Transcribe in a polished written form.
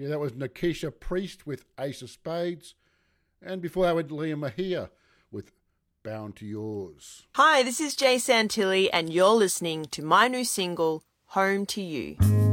Yeah, that was Nikisha Priest with Ace of Spades. And before that went Liam Mahia with Bound to Yours. Hi, this is Jay Santilli and you're listening to my new single, Home to You.